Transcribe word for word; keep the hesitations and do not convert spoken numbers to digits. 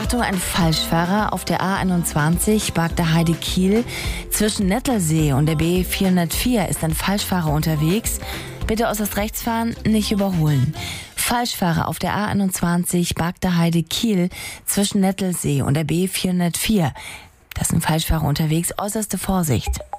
Achtung, ein Falschfahrer auf der A einundzwanzig, Bagda-Heide-Kiel. Zwischen Nettelsee und der B vierhundertvier ist ein Falschfahrer unterwegs. Bitte äußerst rechts fahren, nicht überholen. Falschfahrer auf der A einundzwanzig, Bagda-Heide-Kiel. Zwischen Nettelsee und der B vierhundertvier. Das sind Falschfahrer unterwegs, äußerste Vorsicht.